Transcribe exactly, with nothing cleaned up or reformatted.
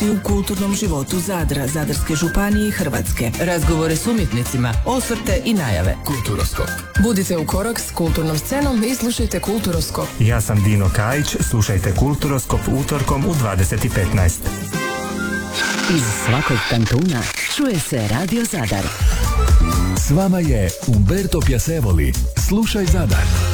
u kulturnom životu Zadra, Zadarske županije i Hrvatske. Razgovore s umjetnicima, osvrte i najave. Kulturoskop. Budite u korak s kulturnom scenom i slušajte Kulturoskop. Ja sam Dino Kajić, slušajte Kulturoskop utorkom u dvadeset i petnaest. Iz svakog kantuna čuje se Radio Zadar. S vama je Umberto Piacevoli. Slušaj Zadar.